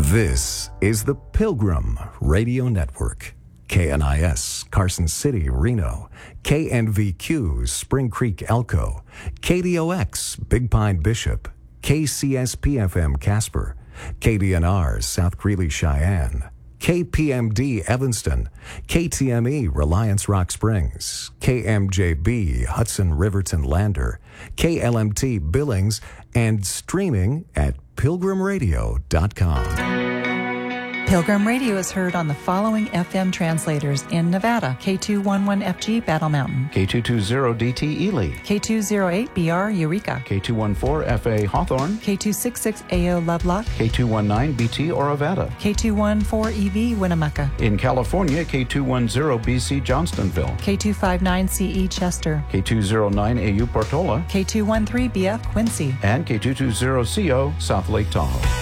This is the Pilgrim Radio Network. KNIS, Carson City, Reno. KNVQ, Spring Creek, Elko. KDOX, Big Pine, Bishop. KCSP-FM, Casper. KDNR, South Greeley, Cheyenne. KPMD, Evanston. KTME, Reliance Rock Springs. KMJB, Hudson Riverton, Lander. KLMT, Billings, and streaming at pilgrimradio.com. Pilgrim Radio is heard on the following FM translators in Nevada: K211FG Battle Mountain, K220DT Ely, K208BR Eureka, K214FA Hawthorne, K266AO Lovelock, K219BT Orovada, K214EV Winnemucca, in California, K210BC Johnstonville, K259CE Chester, K209AU Portola, K213BF Quincy, and K220CO South Lake Tahoe.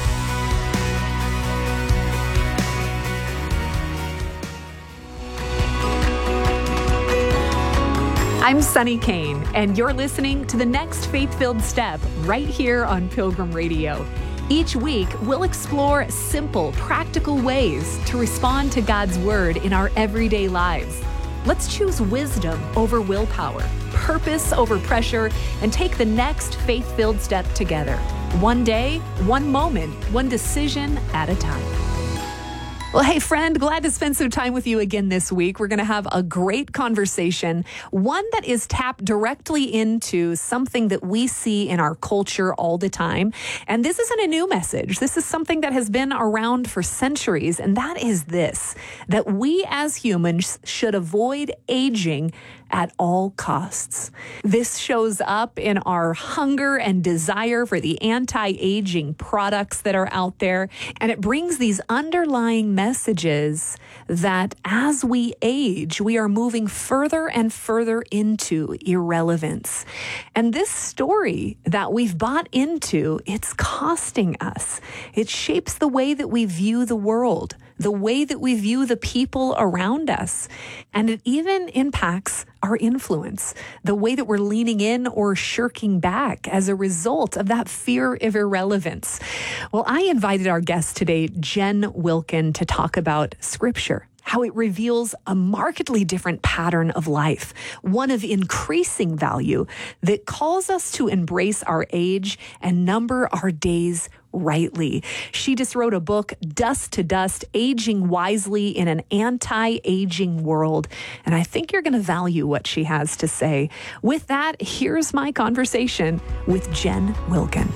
I'm Sunny Kane, and you're listening to the next Faith-Filled Step right here on Pilgrim Radio. Each week, we'll explore simple, practical ways to respond to God's Word in our everyday lives. Let's choose wisdom over willpower, purpose over pressure, and take the next faith-filled step together. One day, one moment, one decision at a time. Well, hey, friend, glad to spend some time with you again this week. We're going to have a great conversation, one that is tapped directly into something that we see in our culture all the time. And this isn't a new message. This is something that has been around for centuries, and that is this, that we as humans should avoid aging at all costs. This shows up in our hunger and desire for the anti-aging products that are out there, and it brings these underlying messages that as we age, we are moving further and further into irrelevance. And this story that we've bought into, it's costing us. It shapes the way that we view the world, the way that we view the people around us. And it even impacts our influence, the way that we're leaning in or shirking back as a result of that fear of irrelevance. Well, I invited our guest today, Jen Wilkin, to talk about Scripture, how it reveals a markedly different pattern of life, one of increasing value that calls us to embrace our age and number our days rightly. She just wrote a book, Dust to Dust, Aging Wisely in an Anti-Aging World. And I think you're going to value what she has to say. With that, here's my conversation with Jen Wilkin.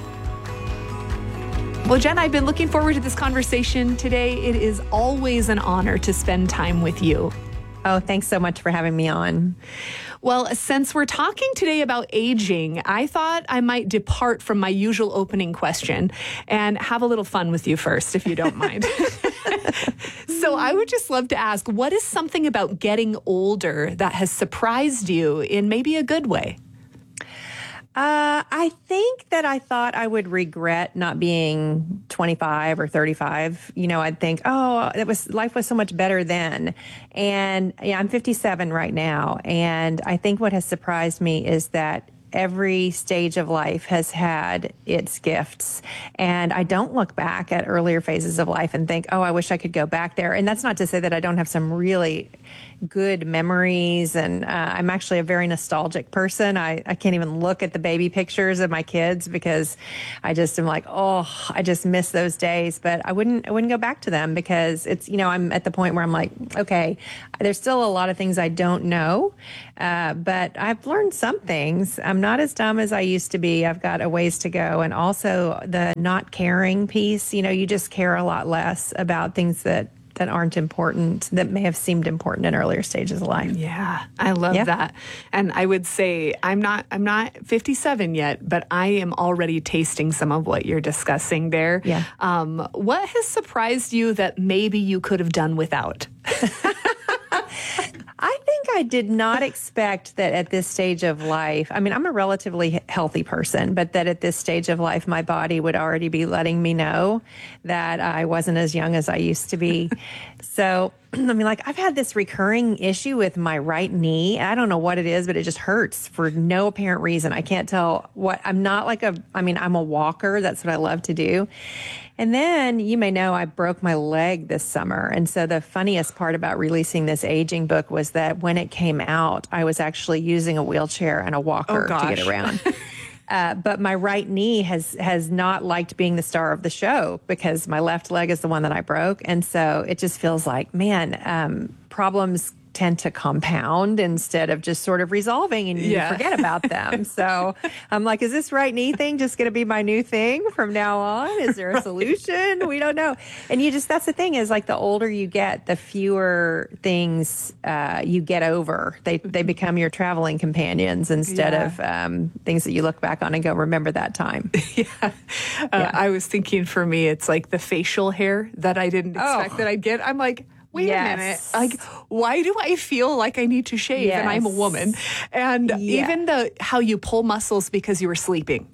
Well, Jen, I've been looking forward to this conversation today. It is always an honor to spend time with you. Oh, thanks so much for having me on. Well, since we're talking today about aging, I thought I might depart from my usual opening question and have a little fun with you first, if you don't mind. So I would just love to ask, what is something about getting older that has surprised you in maybe a good way? I think that I thought I would regret not being 25 or 35. You know, I'd think, oh, life was so much better then. And yeah, I'm 57 right now. And I think what has surprised me is that every stage of life has had its gifts. And I don't look back at earlier phases of life and think, oh, I wish I could go back there. And that's not to say that I don't have some really good memories. And I'm actually a very nostalgic person. I can't even look at the baby pictures of my kids because I just am like, oh, I just miss those days. But I wouldn't go back to them because it's, you know, I'm at the point where I'm like, okay, there's still a lot of things I don't know. But I've learned some things. I'm not as dumb as I used to be. I've got a ways to go. And also the not caring piece, you know, you just care a lot less about things that aren't important, that may have seemed important in earlier stages of life. Yeah, I love that. And I would say I'm not 57 yet, but I am already tasting some of what you're discussing there. Yeah. What has surprised you that maybe you could have done without? I think I did not expect that at this stage of life, I mean, I'm a relatively healthy person, but that at this stage of life, my body would already be letting me know that I wasn't as young as I used to be. So I mean, like, I've had this recurring issue with my right knee. I don't know what it is, but it just hurts for no apparent reason. I can't tell what. I'm not like I'm a walker. That's what I love to do. And then you may know I broke my leg this summer. And so the funniest part about releasing this aging book was that when it came out, I was actually using a wheelchair and a walker to get around. But my right knee has not liked being the star of the show because my left leg is the one that I broke. And so it just feels like, man, problems tend to compound instead of just sort of resolving, and you forget about them. So I'm like, is this right knee thing just going to be my new thing from now on? Is there a solution? We don't know. And that's the thing is, like, the older you get, the fewer things you get over. They become your traveling companions instead of things that you look back on and go, remember that time. I was thinking, for me, it's like the facial hair that I didn't expect that I'd get. I'm like, wait a minute, like, why do I feel like I need to shave and I'm a woman? And even how you pull muscles because you were sleeping.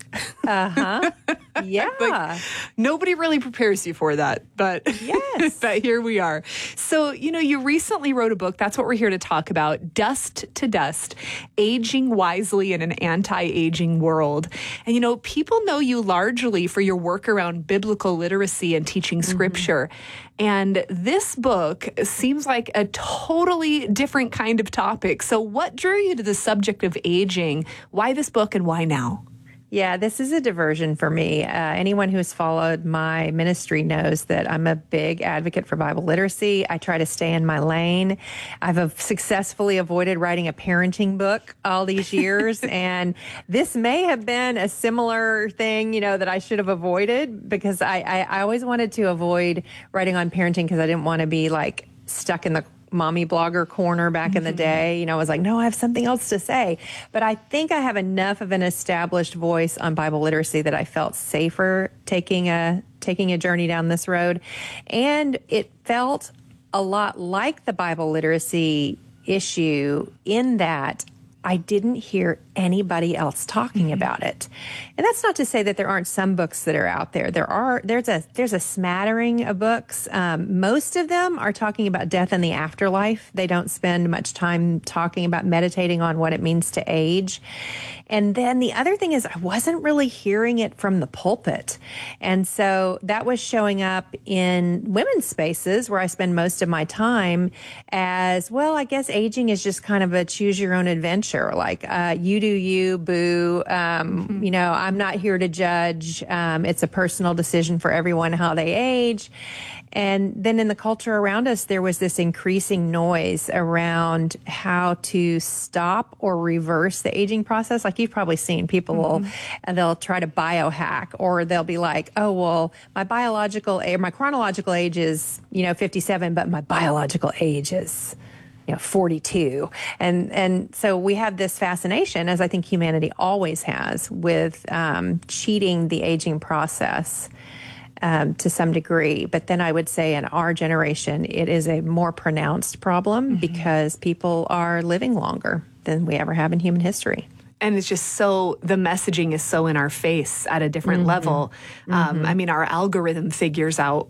Yeah. Like, nobody really prepares you for that, but but here we are. So, you recently wrote a book. That's what we're here to talk about. Dust to Dust, Aging Wisely in an Anti-Aging World. And, people know you largely for your work around biblical literacy and teaching scripture. And this book seems like a totally different kind of topic. So what drew you to the subject of aging? Why this book and why now? Yeah, this is a diversion for me. Anyone who has followed my ministry knows that I'm a big advocate for Bible literacy. I try to stay in my lane. I've successfully avoided writing a parenting book all these years. And this may have been a similar thing, that I should have avoided, because I always wanted to avoid writing on parenting because I didn't want to be like stuck in the mommy blogger corner back in the day. I was like, no, I have something else to say. But I think I have enough of an established voice on Bible literacy that I felt safer taking a journey down this road. And it felt a lot like the Bible literacy issue in that I didn't hear anybody else talking about it. And that's not to say that there aren't some books that are out there. There's a smattering of books. Most of them are talking about death and the afterlife. They don't spend much time talking about meditating on what it means to age. And then the other thing is I wasn't really hearing it from the pulpit. And so that was showing up in women's spaces where I spend most of my time as, well, I guess aging is just kind of a choose your own adventure. Like, you do you, boo. I'm not here to judge. It's a personal decision for everyone how they age. And then in the culture around us, there was this increasing noise around how to stop or reverse the aging process. Like, you've probably seen people they'll try to biohack, or they'll be like, oh, well, my chronological age is, 57, but my biological age is 42. And so we have this fascination, as I think humanity always has, with cheating the aging process to some degree. But then I would say in our generation, it is a more pronounced problem because people are living longer than we ever have in human history. And it's just the messaging is so in our face at a different level. I mean, our algorithm figures out,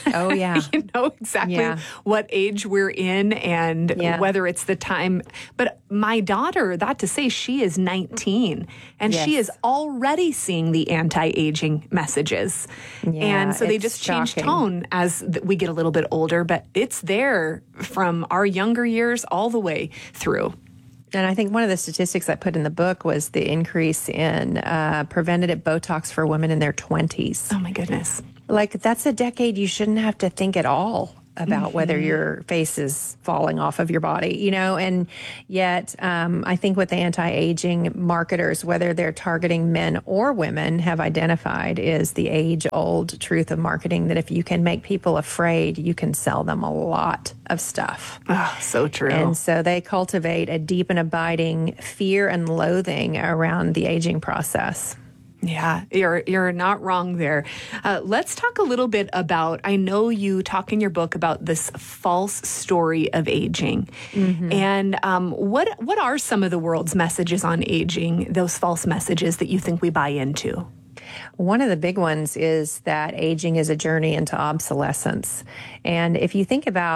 exactly what age we're in and whether it's the time. But my daughter, that to say, she is 19 and she is already seeing the anti-aging messages. And so they just change tone as we get a little bit older, but it's there from our younger years all the way through. And I think one of the statistics I put in the book was the increase in preventative Botox for women in their 20s. Oh, my goodness. Like, that's a decade you shouldn't have to think at all about whether your face is falling off of your body, and yet I think what the anti-aging marketers, whether they're targeting men or women, have identified is the age-old truth of marketing, that if you can make people afraid, you can sell them a lot of stuff. Oh, so true. And so they cultivate a deep and abiding fear and loathing around the aging process. Yeah, you're not wrong there. Let's talk a little bit about, I know you talk in your book about this false story of aging. And what are some of the world's messages on aging, those false messages that you think we buy into? One of the big ones is that aging is a journey into obsolescence. And if you think about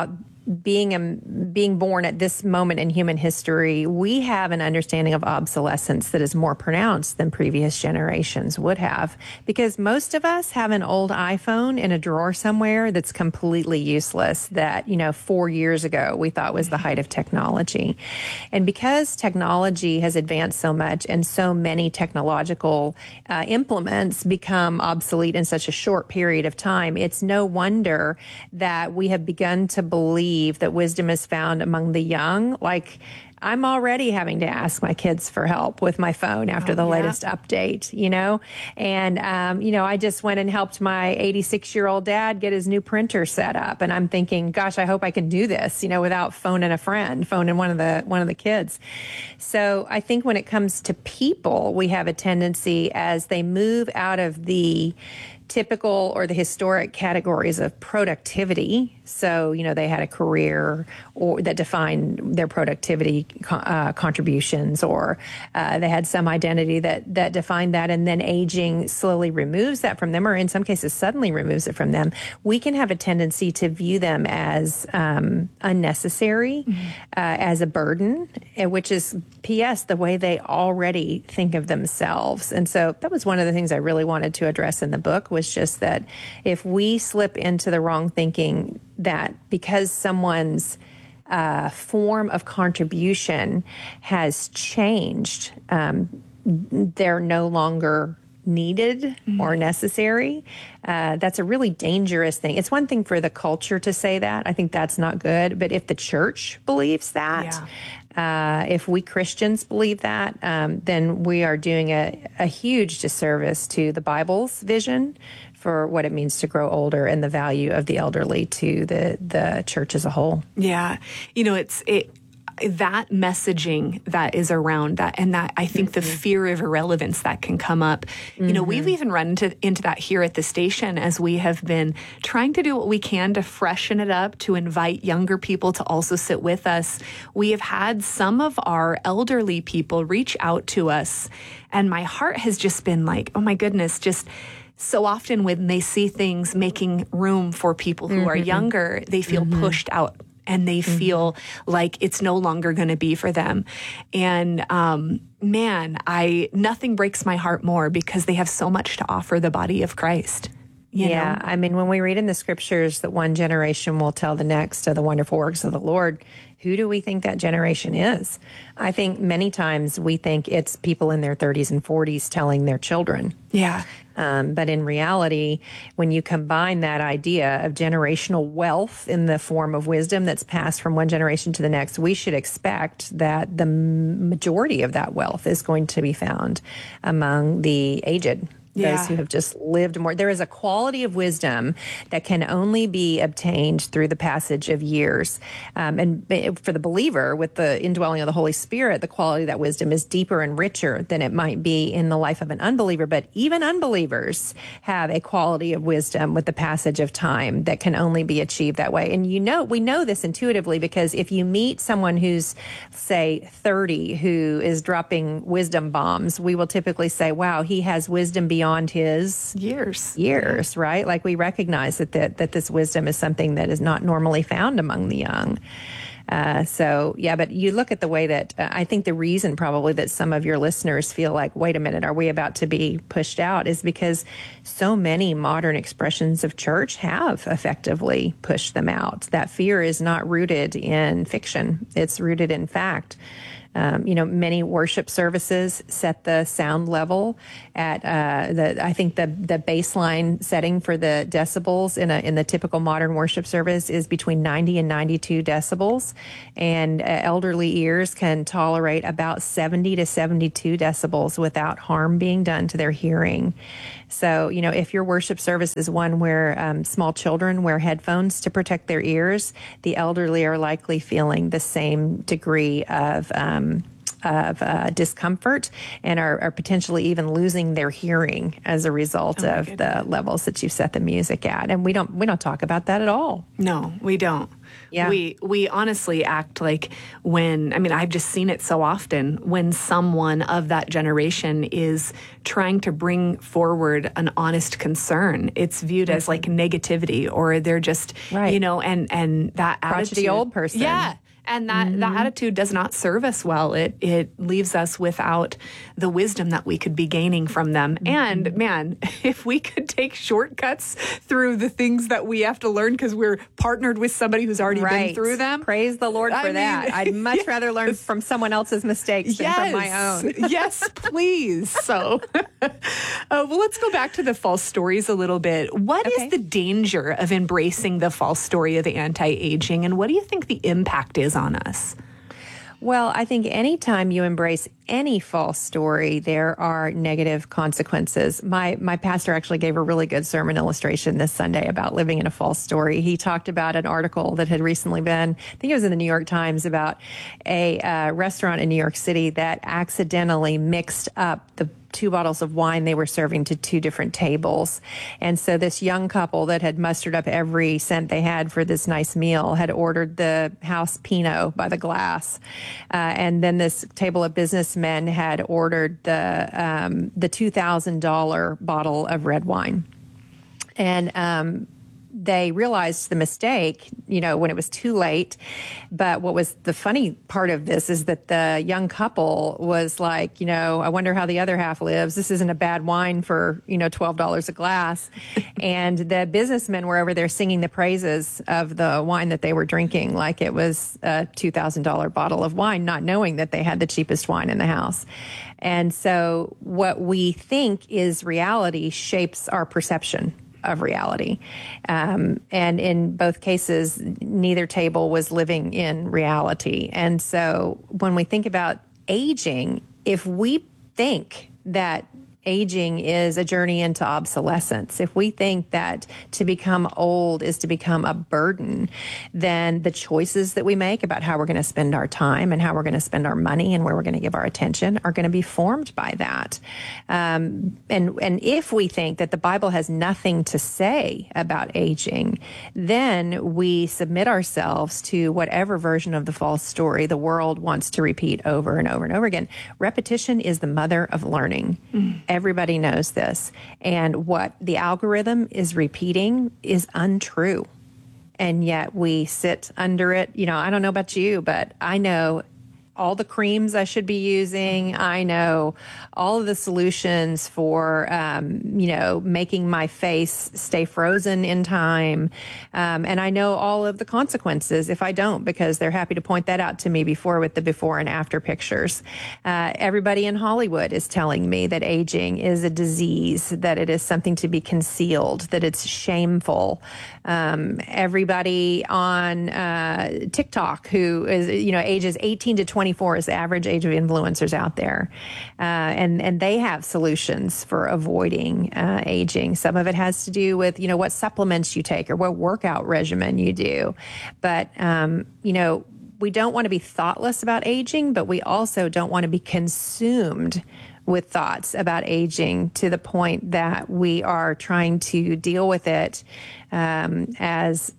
being born at this moment in human history, we have an understanding of obsolescence that is more pronounced than previous generations would have, because most of us have an old iPhone in a drawer somewhere that's completely useless that, 4 years ago we thought was the height of technology. And because technology has advanced so much and so many technological implements become obsolete in such a short period of time, it's no wonder that we have begun to believe that wisdom is found among the young. Like, I'm already having to ask my kids for help with my phone after the latest update, And, I just went and helped my 86-year-old dad get his new printer set up. And I'm thinking, gosh, I hope I can do this, without phoning one of the kids. So I think when it comes to people, we have a tendency as they move out of the typical or the historic categories of productivity. So, they had a career or that defined their productivity contributions, or they had some identity that defined that, and then aging slowly removes that from them, or in some cases suddenly removes it from them. We can have a tendency to view them as unnecessary, as a burden, which is, P.S., the way they already think of themselves. And so that was one of the things I really wanted to address in the book, was just that if we slip into the wrong thinking that because someone's form of contribution has changed, they're no longer needed or necessary, that's a really dangerous thing. It's one thing for the culture to say that. I think that's not good. But if the church believes that, if we Christians believe that, then we are doing a huge disservice to the Bible's vision for what it means to grow older and the value of the elderly to the church as a whole. Yeah. That messaging that is around that, and that I think the fear of irrelevance that can come up. We've even run into that here at the station as we have been trying to do what we can to freshen it up, to invite younger people to also sit with us. We have had some of our elderly people reach out to us, and my heart has just been like, oh my goodness, just so often when they see things making room for people who are younger, they feel pushed out. And they feel like it's no longer going to be for them. And nothing breaks my heart more, because they have so much to offer the body of Christ. You know? I mean, when we read in the scriptures that one generation will tell the next of the wonderful works of the Lord, who do we think that generation is? I think many times we think it's people in their 30s and 40s telling their children. Yeah. But in reality, when you combine that idea of generational wealth in the form of wisdom that's passed from one generation to the next, we should expect that the majority of that wealth is going to be found among the aged. Those who have just lived more. There is a quality of wisdom that can only be obtained through the passage of years. And for the believer, with the indwelling of the Holy Spirit, the quality of that wisdom is deeper and richer than it might be in the life of an unbeliever. But even unbelievers have a quality of wisdom with the passage of time that can only be achieved that way. And we know this intuitively, because if you meet someone who's, say, 30, who is dropping wisdom bombs, we will typically say, wow, he has wisdom beyond his years, right? Like, we recognize that this wisdom is something that is not normally found among the young. But you look at the way that I think the reason probably that some of your listeners feel like, wait a minute, are we about to be pushed out, is because so many modern expressions of church have effectively pushed them out. That fear is not rooted in fiction. It's rooted in fact. Many worship services set the sound level at I think the baseline setting for the decibels in the typical modern worship service is between 90 and 92 decibels, and elderly ears can tolerate about 70 to 72 decibels without harm being done to their hearing. So, if your worship service is one where small children wear headphones to protect their ears, the elderly are likely feeling the same degree of of discomfort and are potentially even losing their hearing as a result of the levels that you set the music at. And we don't talk about that at all. No, we don't. Yeah. We honestly act like I've just seen it so often when someone of that generation is trying to bring forward an honest concern, it's viewed as like negativity, or they're just, and that attitude. The old person. Yeah. And that attitude does not serve us well. It leaves us without the wisdom that we could be gaining from them. And man, if we could take shortcuts through the things that we have to learn because we're partnered with somebody who's already been through them. Praise the Lord for that. I'd much rather learn from someone else's mistakes than from my own. Yes, please. So, well, let's go back to the false stories a little bit. What is the danger of embracing the false story of anti-aging, and what do you think the impact is on us? Well, I think anytime you embrace any false story, there are negative consequences. My pastor actually gave a really good sermon illustration this Sunday about living in a false story. He talked about an article that had recently been, I think it was in the New York Times, about a restaurant in New York City that accidentally mixed up the 2 bottles of wine they were serving to 2 different tables. And so this young couple that had mustered up every cent they had for this nice meal had ordered the house Pinot by the glass. And then this table of businessmen had ordered the $2,000 bottle of red wine. And they realized the mistake, when it was too late. But what was the funny part of this is that the young couple was like, I wonder how the other half lives. This isn't a bad wine for, $12 a glass. And the businessmen were over there singing the praises of the wine that they were drinking like it was a $2,000 bottle of wine, not knowing that they had the cheapest wine in the house. And so what we think is reality shapes our perception of reality. And in both cases, neither table was living in reality. And so when we think about aging, if we think that aging is a journey into obsolescence, if we think that to become old is to become a burden, then the choices that we make about how we're going to spend our time and how we're going to spend our money and where we're going to give our attention are going to be formed by that. And if we think that the Bible has nothing to say about aging, then we submit ourselves to whatever version of the false story the world wants to repeat over and over and over again. Repetition is the mother of learning. Everybody knows this. And what the algorithm is repeating is untrue. And yet we sit under it. I don't know about you, but I know all the creams I should be using. I know all of the solutions for, making my face stay frozen in time. And I know all of the consequences if I don't, because they're happy to point that out to me with the before and after pictures. Everybody in Hollywood is telling me that aging is a disease, that it is something to be concealed, that it's shameful. Everybody on TikTok who is, ages 18 to 24 is the average age of influencers out there. And they have solutions for avoiding aging. Some of it has to do with, what supplements you take or what workout regimen you do. But, we don't want to be thoughtless about aging, but we also don't want to be consumed with thoughts about aging to the point that we are trying to deal with it as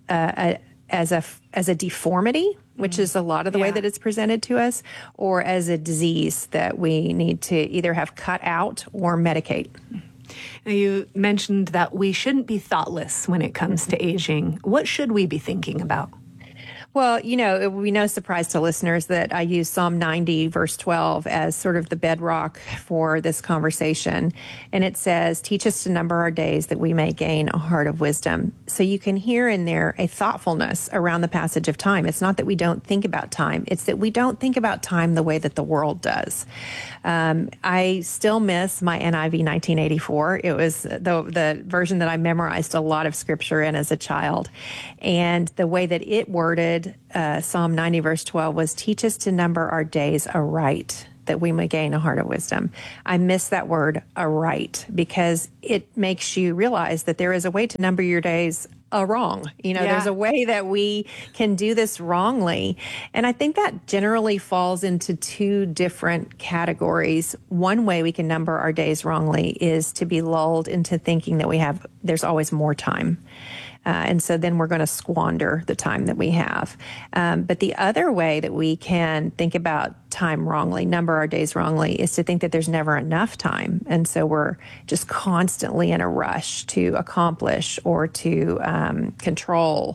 a deformity, which is a lot of the way that it's presented to us, or as a disease that we need to either have cut out or medicate. Now, you mentioned that we shouldn't be thoughtless when it comes to aging. What should we be thinking about? Well, it will be no surprise to listeners that I use Psalm 90, verse 12, as sort of the bedrock for this conversation. And it says, teach us to number our days that we may gain a heart of wisdom. So you can hear in there a thoughtfulness around the passage of time. It's not that we don't think about time. It's that we don't think about time the way that the world does. I still miss my NIV 1984. It was the version that I memorized a lot of scripture in as a child. And the way that it worded Psalm 90, verse 12 was, teach us to number our days aright, that we may gain a heart of wisdom. I miss that word aright because it makes you realize that there is a way to number your days a wrong. Yeah. There's a way that we can do this wrongly. And I think that generally falls into two different categories. One way we can number our days wrongly is to be lulled into thinking that there's always more time. And so then we're going to squander the time that we have. But the other way that we can think about time wrongly, number our days wrongly, is to think that there's never enough time. And so we're just constantly in a rush to accomplish or to control.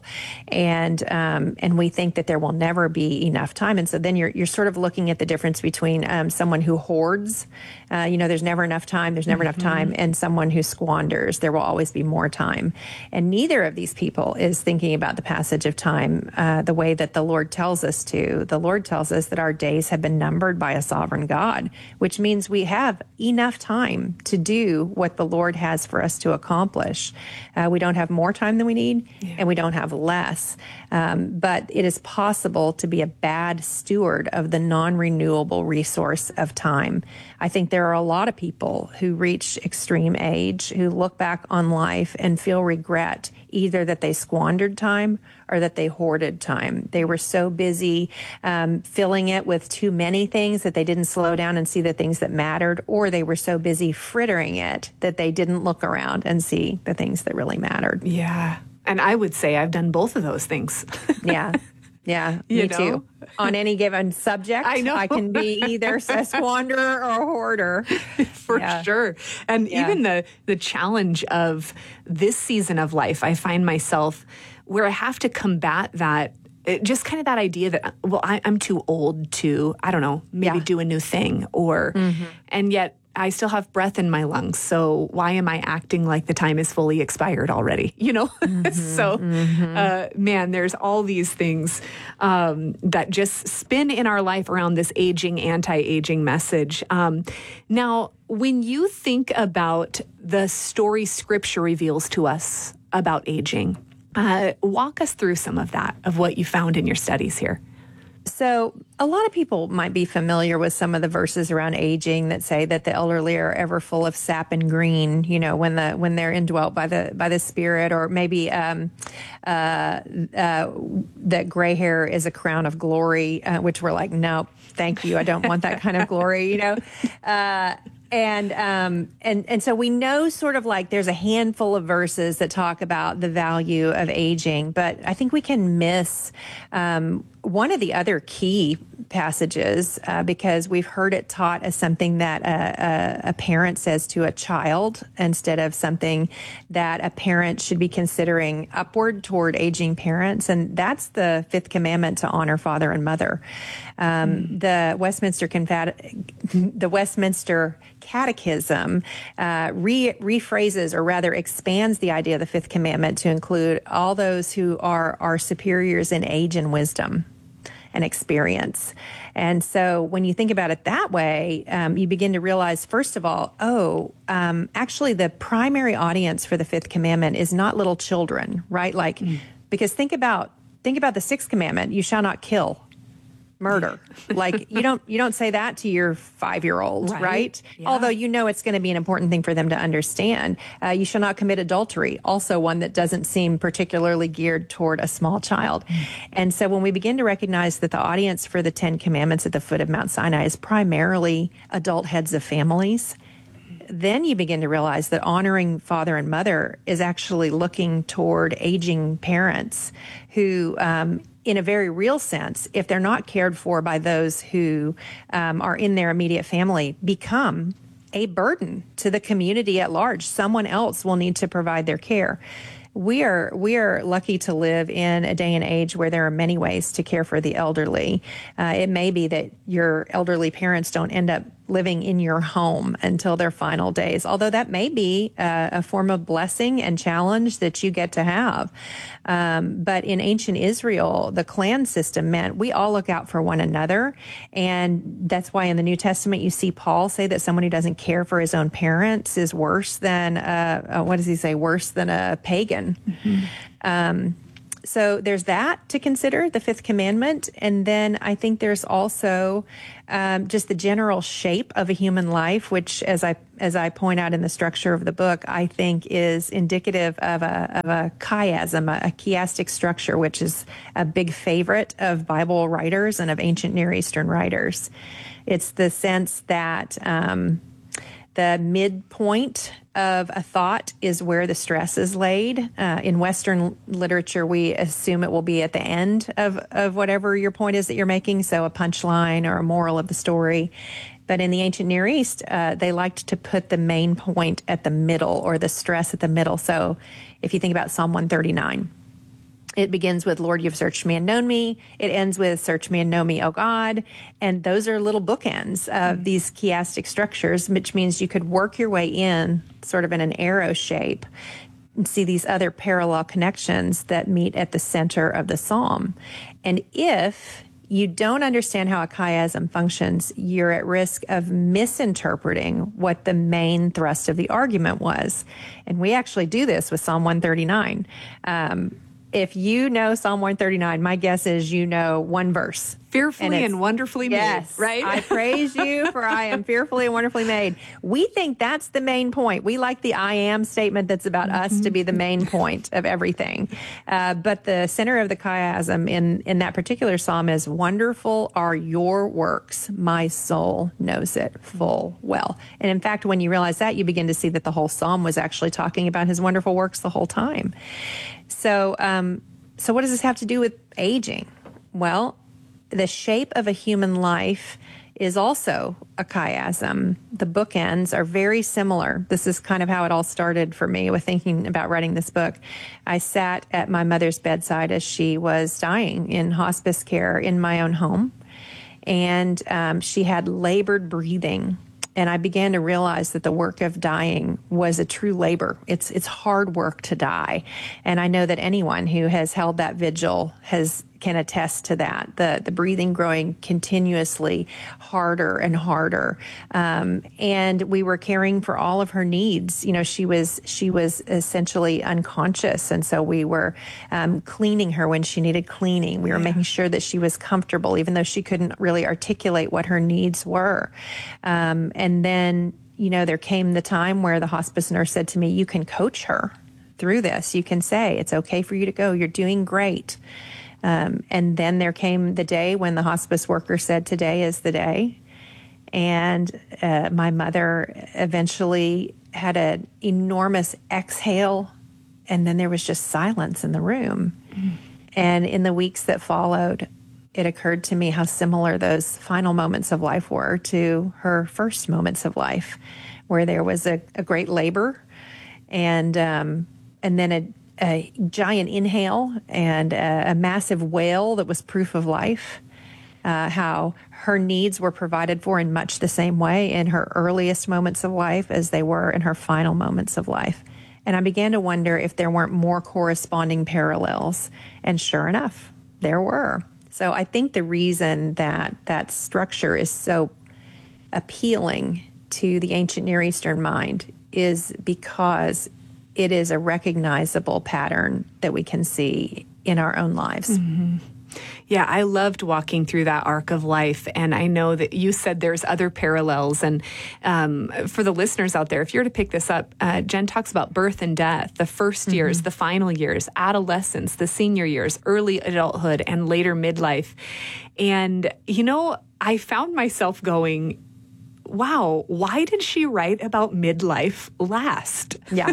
And we think that there will never be enough time. And so then you're sort of looking at the difference between someone who hoards, there's never enough time, and someone who squanders, there will always be more time. And neither of these people is thinking about the passage of time the way that the Lord tells us to. The Lord tells us that our days have been numbered by a sovereign God, which means we have enough time to do what the Lord has for us to accomplish. We don't have more time than we need, and we don't have less. But it is possible to be a bad steward of the non-renewable resource of time. I think there are a lot of people who reach extreme age who look back on life and feel regret, either that they squandered time or that they hoarded time. They were so busy filling it with too many things that they didn't slow down and see the things that mattered, or they were so busy frittering it that they didn't look around and see the things that really mattered. Yeah. And I would say I've done both of those things. Yeah. Yeah, me too. On any given subject, I know. I can be either a squanderer or a hoarder. For sure. And even the challenge of this season of life, I find myself where I have to combat that, just kind of that idea that, well, I'm too old to, I don't know, maybe do a new thing, or, and yet I still have breath in my lungs. So why am I acting like the time is fully expired already? So, man, there's all these things that just spin in our life around this aging, anti-aging message. Now, when you think about the story Scripture reveals to us about aging, walk us through some of that, of what you found in your studies here. So a lot of people might be familiar with some of the verses around aging that say that the elderly are ever full of sap and green, when they're indwelt by the Spirit, or maybe that gray hair is a crown of glory, which we're like, no, thank you, I don't want that kind of glory, And so we know sort of like there's a handful of verses that talk about the value of aging, but I think we can miss one of the other key passages because we've heard it taught as something that a parent says to a child instead of something that a parent should be considering upward toward aging parents. And that's the fifth commandment, to honor father and mother. The Westminster Catechism rephrases, or rather expands, the idea of the fifth commandment to include all those who are our superiors in age and wisdom and experience. And so when you think about it that way, you begin to realize, first of all, actually the primary audience for the fifth commandment is not little children, right? Because think about the sixth commandment, you shall not kill. Murder. Like you don't say that to your 5-year-old, right? Yeah. Although it's going to be an important thing for them to understand. You shall not commit adultery, also one that doesn't seem particularly geared toward a small child. And so when we begin to recognize that the audience for the 10 Commandments at the foot of Mount Sinai is primarily adult heads of families, then you begin to realize that honoring father and mother is actually looking toward aging parents who, in a very real sense, if they're not cared for by those who are in their immediate family, become a burden to the community at large. Someone else will need to provide their care. We are lucky to live in a day and age where there are many ways to care for the elderly. It may be that your elderly parents don't end up living in your home until their final days, although that may be a form of blessing and challenge that you get to have. But in ancient Israel, the clan system meant we all look out for one another. And that's why in the New Testament, you see Paul say that someone who doesn't care for his own parents is worse than, worse than a pagan. So there's that to consider, the fifth commandment. And then I think there's also just the general shape of a human life, which, as I point out in the structure of the book, I think is indicative of a chiasm, a chiastic structure, which is a big favorite of Bible writers and of ancient Near Eastern writers. It's the sense that the midpoint of a thought is where the stress is laid. In Western literature, we assume it will be at the end of whatever your point is that you're making, so a punchline or a moral of the story. But in the ancient Near East, they liked to put the main point at the middle, or the stress at the middle. So if you think about Psalm 139, it begins with, Lord, you've searched me and known me. It ends with, search me and know me, O God. And those are little bookends of these chiastic structures, which means you could work your way in sort of in an arrow shape and see these other parallel connections that meet at the center of the psalm. And if you don't understand how a chiasm functions, you're at risk of misinterpreting what the main thrust of the argument was. And we actually do this with Psalm 139. If you know Psalm 139, my guess is you know one verse. Fearfully and wonderfully made, right? I praise you, for I am fearfully and wonderfully made. We think that's the main point. We like the I am statement that's about us to be the main point of everything. But the center of the chiasm in that particular psalm is, wonderful are your works. My soul knows it full well. And in fact, when you realize that, you begin to see that the whole psalm was actually talking about his wonderful works the whole time. So what does this have to do with aging? Well, the shape of a human life is also a chiasm. The bookends are very similar. This is kind of how it all started for me with thinking about writing this book. I sat at my mother's bedside as she was dying in hospice care in my own home, and she had labored breathing. And I began to realize that the work of dying was a true labor. It's hard work to die. And I know that anyone who has held that vigil can attest to that. The breathing growing continuously harder and harder. And we were caring for all of her needs. You know, she was essentially unconscious. And so we were cleaning her when she needed cleaning. We were making sure that she was comfortable, even though she couldn't really articulate what her needs were. And then, you know, there came the time where the hospice nurse said to me, you can coach her through this. You can say, it's okay for you to go. You're doing great. And then there came the day when the hospice worker said, today is the day. And my mother eventually had an enormous exhale, and then there was just silence in the room. And in the weeks that followed, it occurred to me how similar those final moments of life were to her first moments of life, where there was a great labor and then a giant inhale and a massive wail that was proof of life, how her needs were provided for in much the same way in her earliest moments of life as they were in her final moments of life. And I began to wonder if there weren't more corresponding parallels. And sure enough, there were. So I think the reason that structure is so appealing to the ancient Near Eastern mind is because it is a recognizable pattern that we can see in our own lives. Mm-hmm. Yeah, I loved walking through that arc of life. And I know that you said there's other parallels. And for the listeners out there, if you're to pick this up, Jen talks about birth and death, the first years, the final years, adolescence, the senior years, early adulthood, and later midlife. And, you know, I found myself going, wow, why did she write about midlife last? Yeah.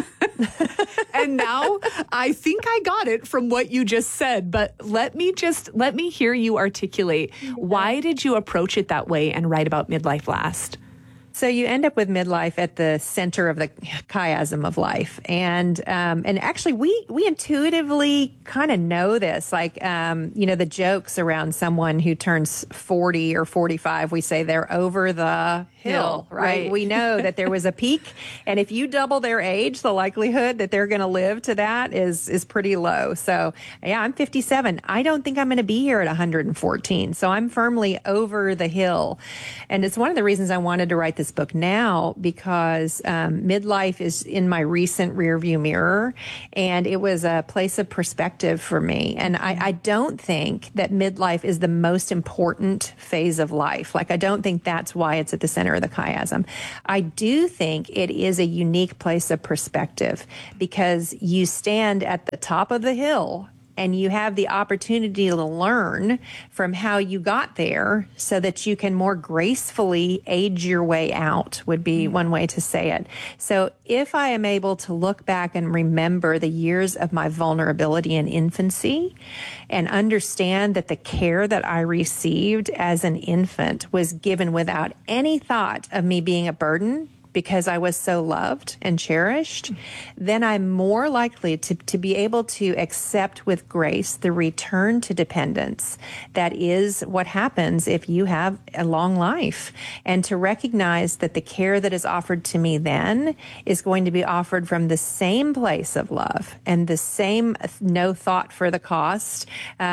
And now I think I got it from what you just said, but let me hear you articulate. Why did you approach it that way and write about midlife last? So you end up with midlife at the center of the chiasm of life. And actually we intuitively kind of know this, like, you know, the jokes around someone who turns 40 or 45, we say they're over the hill, right? We know that there was a peak. And if you double their age, the likelihood that they're going to live to that is pretty low. So yeah, I'm 57. I don't think I'm going to be here at 114. So I'm firmly over the hill. And it's one of the reasons I wanted to write this this book now because midlife is in my recent rearview mirror, and it was a place of perspective for me. And I don't think that midlife is the most important phase of life. Like, I don't think that's why it's at the center of the chiasm. I do think it is a unique place of perspective because you stand at the top of the hill and you have the opportunity to learn from how you got there so that you can more gracefully age your way out, would be one way to say it. So if I am able to look back and remember the years of my vulnerability in infancy and understand that the care that I received as an infant was given without any thought of me being a burden, because I was so loved and cherished, then I'm more likely to be able to accept with grace the return to dependence that is what happens if you have a long life, and to recognize that the care that is offered to me then is going to be offered from the same place of love and the same no thought for the cost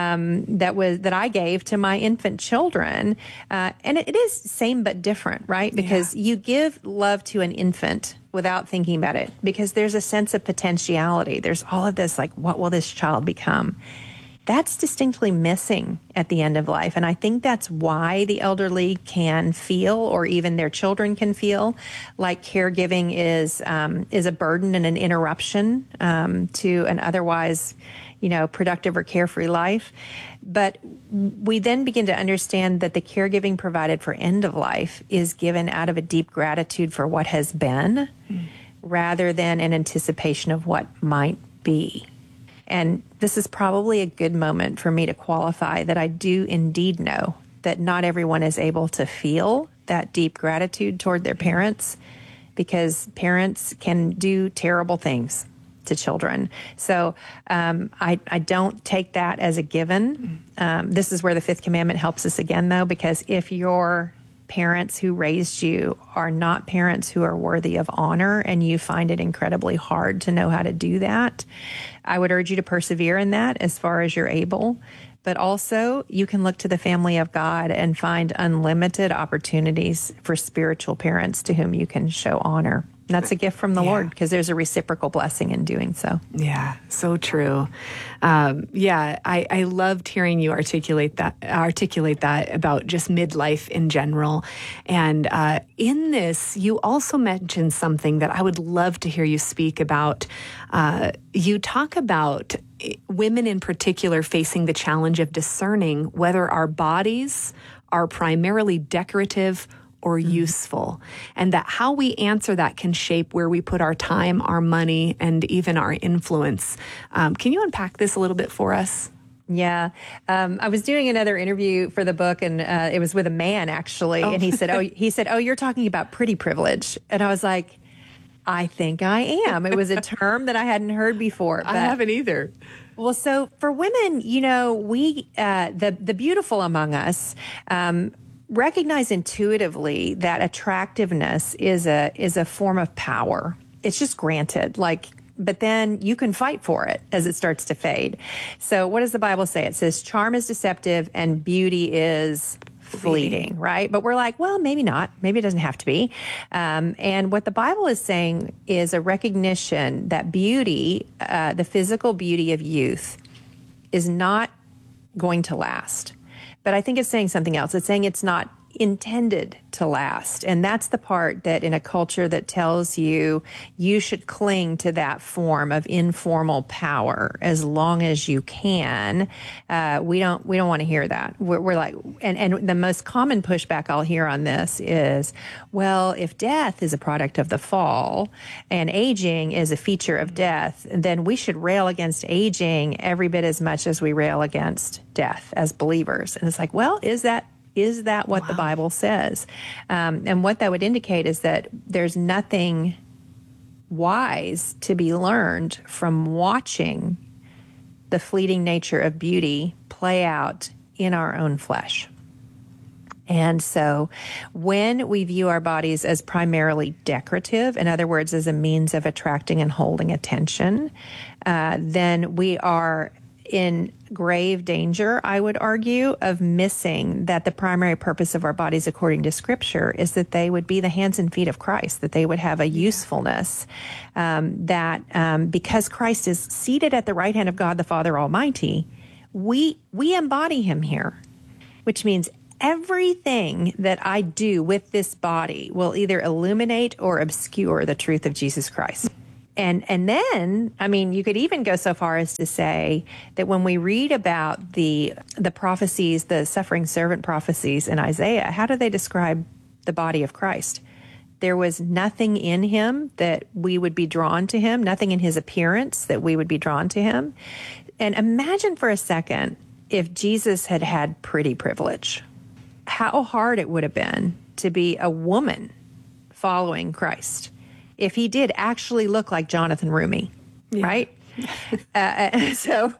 that I gave to my infant children. And it is same but different, right? Because you give love to an infant without thinking about it, because there's a sense of potentiality. There's all of this, like, what will this child become? That's distinctly missing at the end of life. And I think that's why the elderly can feel, or even their children can feel, like caregiving is a burden and an interruption to an otherwise, productive or carefree life. But we then begin to understand that the caregiving provided for end of life is given out of a deep gratitude for what has been, rather than an anticipation of what might be. And this is probably a good moment for me to qualify that I do indeed know that not everyone is able to feel that deep gratitude toward their parents, because parents can do terrible things to children. So I don't take that as a given. This is where the fifth commandment helps us again, though, because if your parents who raised you are not parents who are worthy of honor, and you find it incredibly hard to know how to do that, I would urge you to persevere in that as far as you're able. But also, you can look to the family of God and find unlimited opportunities for spiritual parents to whom you can show honor. And that's a gift from the Lord, because there's a reciprocal blessing in doing so. Yeah, so true. I loved hearing you articulate that about just midlife in general. And in this, you also mentioned something that I would love to hear you speak about. You talk about women in particular facing the challenge of discerning whether our bodies are primarily decorative or useful, and that how we answer that can shape where we put our time, our money, and even our influence. Can you unpack this a little bit for us? Yeah. I was doing another interview for the book, and it was with a man, actually. And he said, oh, you're talking about pretty privilege. And I was like, I think I am. It was a term that I hadn't heard before. I haven't either. Well, so for women, we, the beautiful among us, recognize intuitively that attractiveness is a form of power. It's just granted, but then you can fight for it as it starts to fade. So what does the Bible say? It says charm is deceptive and beauty is fleeting, right? But we're like, well, maybe not. Maybe it doesn't have to be. And what the Bible is saying is a recognition that beauty, the physical beauty of youth, is not going to last. But I think it's saying something else. It's saying it's not intended to last. And that's the part that in a culture that tells you should cling to that form of informal power as long as you can, we don't want to hear that. We're like, and the most common pushback I'll hear on this is, well, if death is a product of the fall and aging is a feature of death, then we should rail against aging every bit as much as we rail against death as believers. And it's like, well, is that what the Bible says? And what that would indicate is that there's nothing wise to be learned from watching the fleeting nature of beauty play out in our own flesh. And so when we view our bodies as primarily decorative, in other words, as a means of attracting and holding attention, then we are in grave danger, I would argue, of missing that the primary purpose of our bodies, according to Scripture, is that they would be the hands and feet of Christ, that they would have a usefulness, because Christ is seated at the right hand of God the Father Almighty, we embody him here, which means everything that I do with this body will either illuminate or obscure the truth of Jesus Christ. And then, I mean, you could even go so far as to say that when we read about the prophecies, the suffering servant prophecies in Isaiah, how do they describe the body of Christ? There was nothing in him that we would be drawn to him, nothing in his appearance that we would be drawn to him. And imagine for a second if Jesus had had pretty privilege, how hard it would have been to be a woman following Christ if he did actually look like Jonathan Rumi, right? So,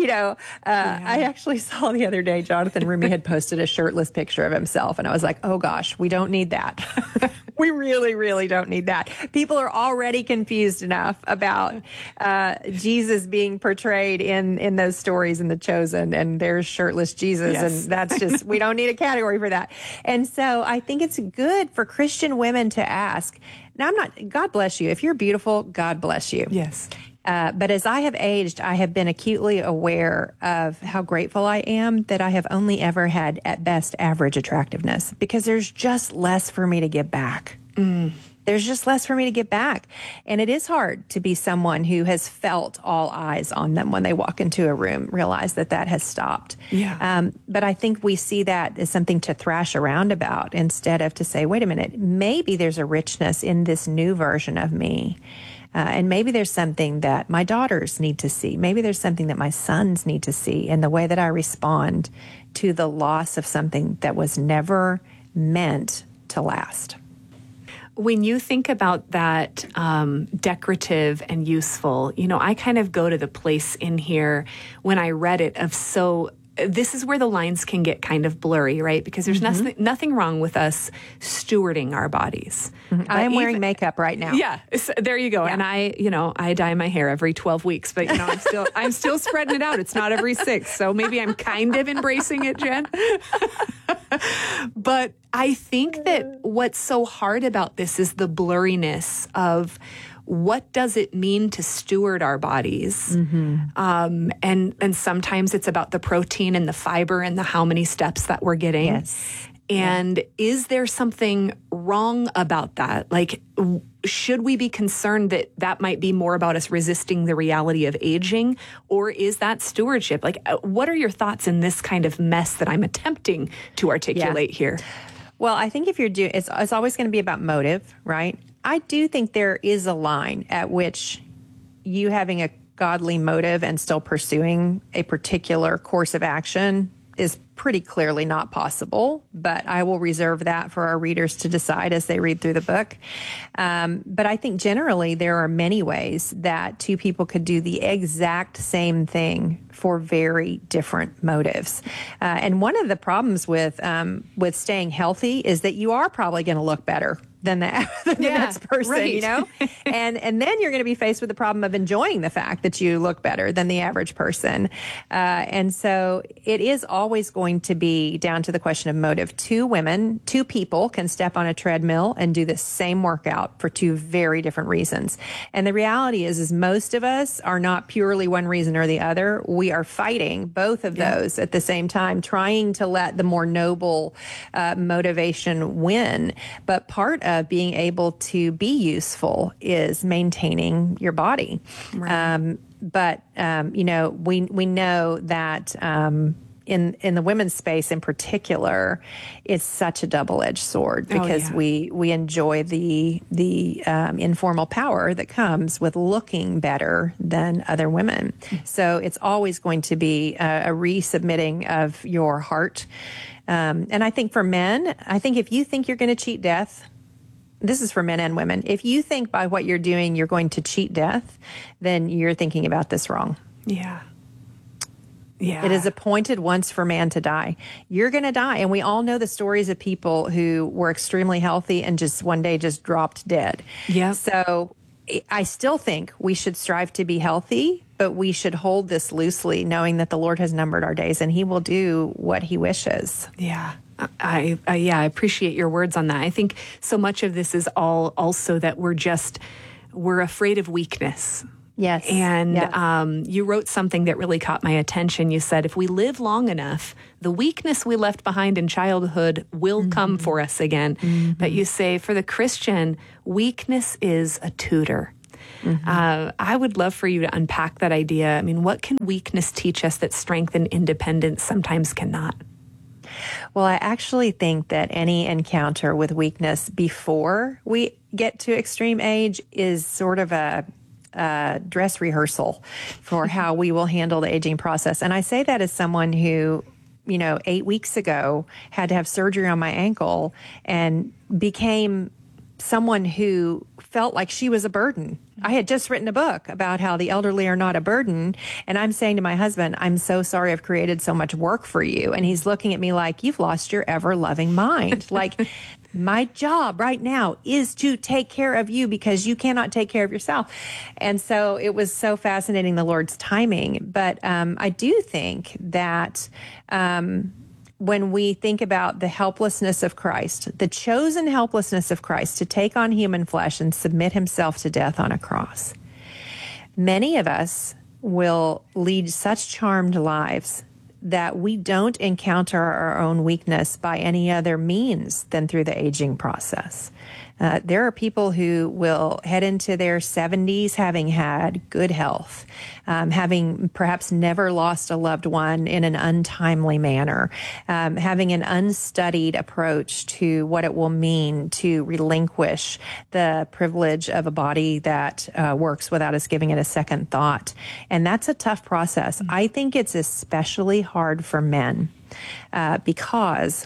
I actually saw the other day Jonathan Rumi had posted a shirtless picture of himself, and I was like, oh gosh, we don't need that. We really, really don't need that. People are already confused enough about Jesus being portrayed in those stories in The Chosen, and there's shirtless Jesus, and that's just, we don't need a category for that. And so I think it's good for Christian women to ask. Now, God bless you. If you're beautiful, God bless you. Yes. But as I have aged, I have been acutely aware of how grateful I am that I have only ever had, at best, average attractiveness, because there's just less for me to give back. There's just less for me to give back. And it is hard to be someone who has felt all eyes on them when they walk into a room, realize that has stopped. Yeah. But I think we see that as something to thrash around about instead of to say, wait a minute, maybe there's a richness in this new version of me. And maybe there's something that my daughters need to see. Maybe there's something that my sons need to see in the way that I respond to the loss of something that was never meant to last. When you think about that decorative and useful, I kind of go to the place in here when I read it of this is where the lines can get kind of blurry, right? Because there's nothing wrong with us stewarding our bodies. I am wearing makeup right now. Yeah, so there you go. Yeah. And I dye my hair every 12 weeks, but I'm still spreading it out. It's not every 6, so maybe I'm kind of embracing it, Jen. But I think that what's so hard about this is the blurriness of what does it mean to steward our bodies? And sometimes it's about the protein and the fiber and the how many steps that we're getting. Yes. And is there something wrong about that? Like, should we be concerned that might be more about us resisting the reality of aging? Or is that stewardship? Like, what are your thoughts in this kind of mess that I'm attempting to articulate here? Well, I think if you're doing, it's always going to be about motive, right? I do think there is a line at which you having a godly motive and still pursuing a particular course of action is pretty clearly not possible, but I will reserve that for our readers to decide as they read through the book. But I think generally there are many ways that two people could do the exact same thing for very different motives. And one of the problems with staying healthy is that you are probably going to look better than the next person, right. And then you're going to be faced with the problem of enjoying the fact that you look better than the average person. And so it is always going to be down to the question of motive. Two people can step on a treadmill and do the same workout for two very different reasons. And the reality is most of us are not purely one reason or the other. We are fighting both of those at the same time, trying to let the more noble motivation win. But part of being able to be useful is maintaining your body. Right. But we know that in the women's space in particular, it's such a double-edged sword because we enjoy the informal power that comes with looking better than other women. So it's always going to be a resubmitting of your heart. And I think for men, if you think you're going to cheat death, this is for men and women. If you think by what you're doing you're going to cheat death, then you're thinking about this wrong. Yeah. Yeah. It is appointed once for man to die. You're going to die. And we all know the stories of people who were extremely healthy and just one day dropped dead. Yeah. So I still think we should strive to be healthy, but we should hold this loosely, knowing that the Lord has numbered our days and he will do what he wishes. Yeah. I appreciate your words on that. I think so much of this is all also that we're afraid of weakness. Yes. And you wrote something that really caught my attention. You said, if we live long enough, the weakness we left behind in childhood will come for us again. But you say, for the Christian, weakness is a tutor. I would love for you to unpack that idea. I mean, what can weakness teach us that strength and independence sometimes cannot? Well, I actually think that any encounter with weakness before we get to extreme age is sort of a dress rehearsal for how we will handle the aging process. And I say that as someone who, 8 weeks ago had to have surgery on my ankle and became someone who felt like she was a burden. I had just written a book about how the elderly are not a burden. And I'm saying to my husband, I'm so sorry I've created so much work for you. And he's looking at me like, you've lost your ever-loving mind. Like, my job right now is to take care of you because you cannot take care of yourself. And so it was so fascinating, the Lord's timing. But I do think that when we think about the helplessness of Christ, the chosen helplessness of Christ to take on human flesh and submit himself to death on a cross, many of us will lead such charmed lives that we don't encounter our own weakness by any other means than through the aging process. There are people who will head into their 70s having had good health, having perhaps never lost a loved one in an untimely manner, having an unstudied approach to what it will mean to relinquish the privilege of a body that works without us giving it a second thought. And that's a tough process. I think it's especially hard for men because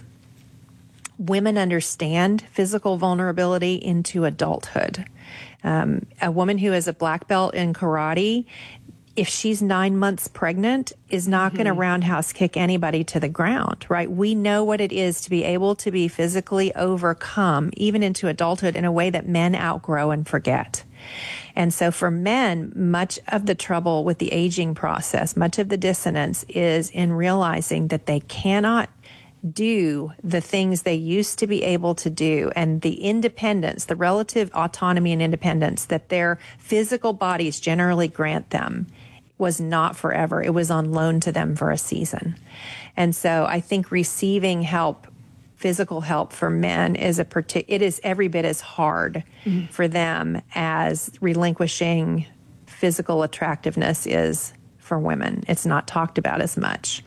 women understand physical vulnerability into adulthood. A woman who is a black belt in karate, if she's 9 months pregnant, is not going to roundhouse kick anybody to the ground, right? We know what it is to be able to be physically overcome, even into adulthood, in a way that men outgrow and forget. And so for men, much of the trouble with the aging process, much of the dissonance is in realizing that they cannot do the things they used to be able to do, and the independence, the relative autonomy and independence that their physical bodies generally grant them was not forever. It was on loan to them for a season. And so I think receiving help, physical help for men it is every bit as hard for them as relinquishing physical attractiveness is for women. It's not talked about as much.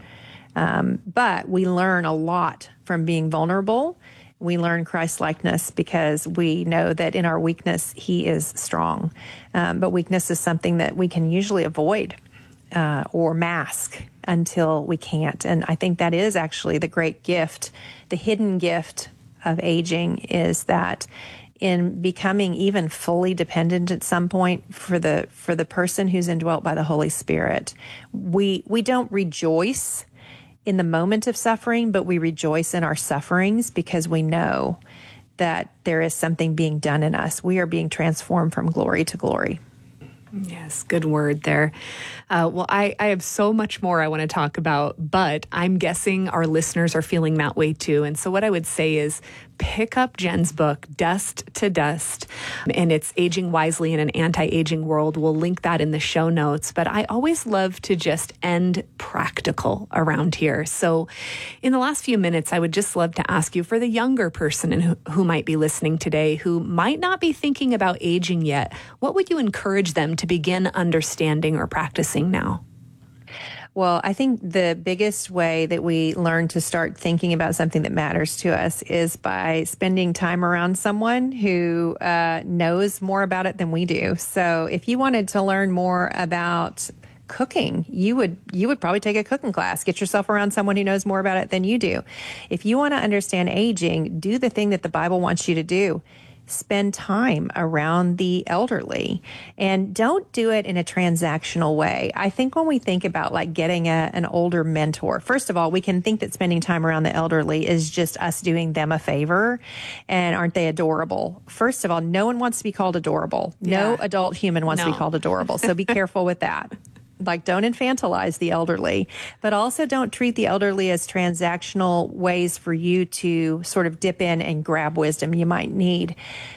But we learn a lot from being vulnerable. We learn Christ-likeness because we know that in our weakness, he is strong. But weakness is something that we can usually avoid or mask until we can't. And I think that is actually the great gift, the hidden gift of aging, is that in becoming even fully dependent at some point for the person who's indwelt by the Holy Spirit, we don't rejoice in the moment of suffering, but we rejoice in our sufferings because we know that there is something being done in us. We are being transformed from glory to glory. Yes, good word there. Well, I have so much more I want to talk about, but I'm guessing our listeners are feeling that way too. And so what I would say is pick up Jen's book, Dust to Dust, and it's Aging Wisely in an Anti-Aging World. We'll link that in the show notes. But I always love to just end practical around here. So in the last few minutes, I would just love to ask you, for the younger person who might be listening today, who might not be thinking about aging yet, what would you encourage them to begin understanding or practicing now? Well, I think the biggest way that we learn to start thinking about something that matters to us is by spending time around someone who knows more about it than we do. So if you wanted to learn more about cooking, you would probably take a cooking class. Get yourself around someone who knows more about it than you do. If you want to understand aging, do the thing that the Bible wants you to do. Spend time around the elderly, and don't do it in a transactional way. I think when we think about like getting an older mentor, first of all, we can think that spending time around the elderly is just us doing them a favor. And aren't they adorable? First of all, no one wants to be called adorable. No adult human wants to be called adorable. So be careful with that. Like, don't infantilize the elderly, but also don't treat the elderly as transactional ways for you to sort of dip in and grab wisdom you might need.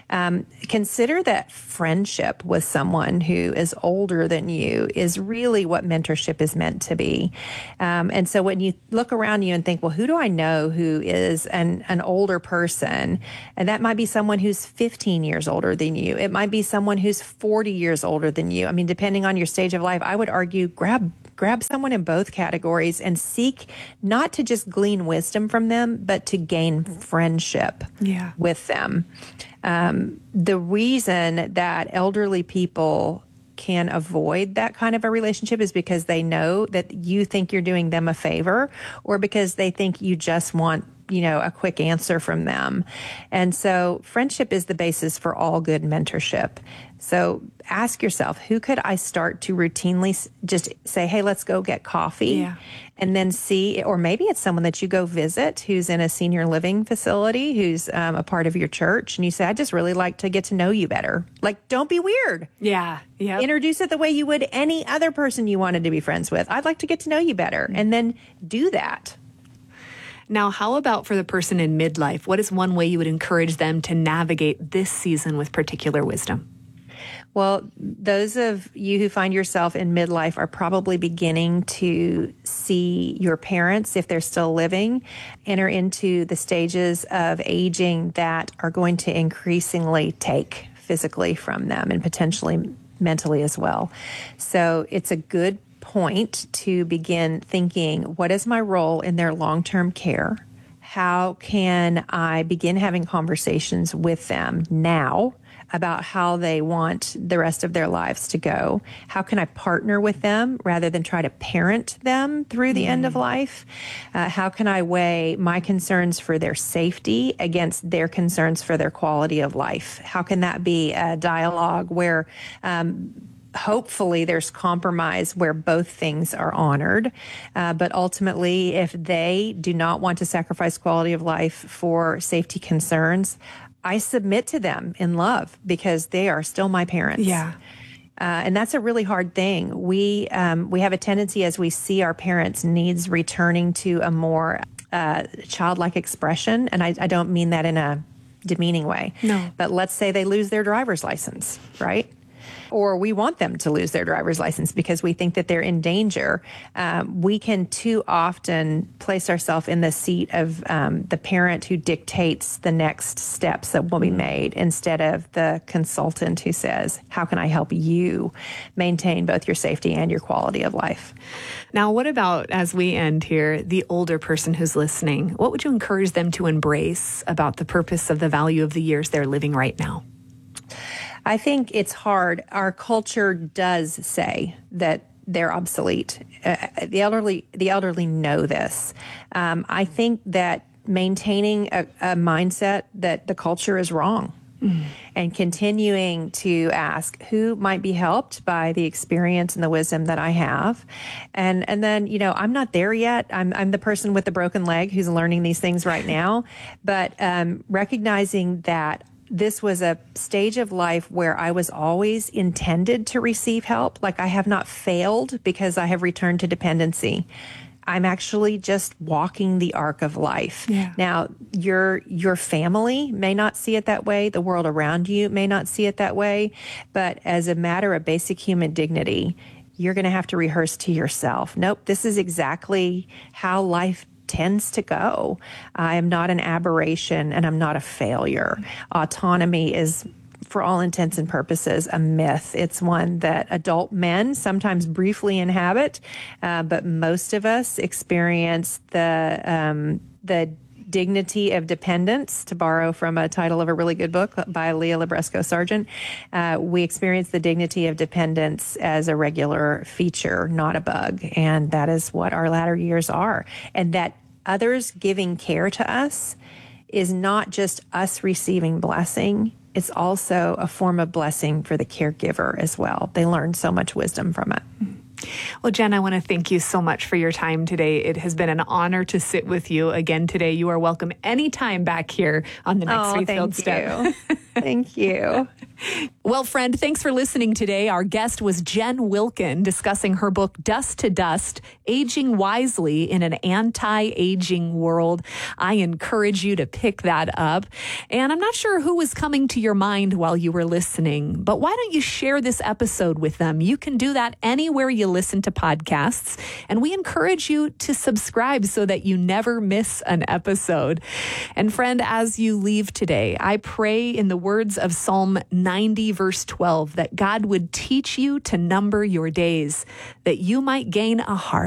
Consider that friendship with someone who is older than you is really what mentorship is meant to be. And so when you look around you and think, well, who do I know who is an older person? And that might be someone who's 15 years older than you. It might be someone who's 40 years older than you. I mean, depending on your stage of life, I would argue grab someone in both categories and seek not to just glean wisdom from them, but to gain friendship with them. The reason that elderly people can avoid that kind of a relationship is because they know that you think you're doing them a favor, or because they think you just want, a quick answer from them. And so friendship is the basis for all good mentorship. So ask yourself, who could I start to routinely just say, hey, let's go get coffee? Yeah. And then see, or maybe it's someone that you go visit who's in a senior living facility, who's a part of your church. And you say, I just really like to get to know you better. Like, don't be weird. Yeah. Yep. Introduce it the way you would any other person you wanted to be friends with. I'd like to get to know you better. And then do that. Now, how about for the person in midlife? What is one way you would encourage them to navigate this season with particular wisdom? Well, those of you who find yourself in midlife are probably beginning to see your parents, if they're still living, enter into the stages of aging that are going to increasingly take physically from them and potentially mentally as well. So it's a good point to begin thinking, what is my role in their long-term care? How can I begin having conversations with them now about how they want the rest of their lives to go? How can I partner with them rather than try to parent them through the end of life? How can I weigh my concerns for their safety against their concerns for their quality of life? How can that be a dialogue where hopefully there's compromise where both things are honored. But ultimately, if they do not want to sacrifice quality of life for safety concerns, I submit to them in love because they are still my parents. Yeah. And that's a really hard thing. We have a tendency, as we see our parents' needs returning to a more childlike expression, and I don't mean that in a demeaning way. No. But let's say they lose their driver's license, right? Or we want them to lose their driver's license because we think that they're in danger. We can too often place ourselves in the seat of the parent who dictates the next steps that will be made instead of the consultant who says, how can I help you maintain both your safety and your quality of life? Now, what about, as we end here, the older person who's listening? What would you encourage them to embrace about the purpose of the value of the years they're living right now? I think it's hard. Our culture does say that they're obsolete. The elderly know this. I think that maintaining a mindset that the culture is wrong and continuing to ask who might be helped by the experience and the wisdom that I have. And then, I'm not there yet. I'm the person with the broken leg who's learning these things right now, but recognizing that this was a stage of life where I was always intended to receive help. Like, I have not failed because I have returned to dependency. I'm actually just walking the arc of life. Yeah. Now, your family may not see it that way. The world around you may not see it that way. But as a matter of basic human dignity, you're going to have to rehearse to yourself, nope, this is exactly how life tends to go. I am not an aberration and I'm not a failure. Autonomy is, for all intents and purposes, a myth. It's one that adult men sometimes briefly inhabit, but most of us experience the dignity of dependence, to borrow from a title of a really good book by Leah Libresco Sargent. We experience the dignity of dependence as a regular feature, not a bug. And that is what our latter years are. And that others giving care to us is not just us receiving blessing. It's also a form of blessing for the caregiver as well. They learn so much wisdom from it. Well, Jen, I want to thank you so much for your time today. It has been an honor to sit with you again today. You are welcome anytime back here on the next Faith-Filled Step. Thank you. Well, friend, thanks for listening today. Our guest was Jen Wilkin discussing her book, Dust to Dust, Aging Wisely in an Anti-Aging World. I encourage you to pick that up. And I'm not sure who was coming to your mind while you were listening, but why don't you share this episode with them? You can do that anywhere you listen to podcasts. And we encourage you to subscribe so that you never miss an episode. And friend, as you leave today, I pray in the words of Psalm 90, verse 12, that God would teach you to number your days, that you might gain a heart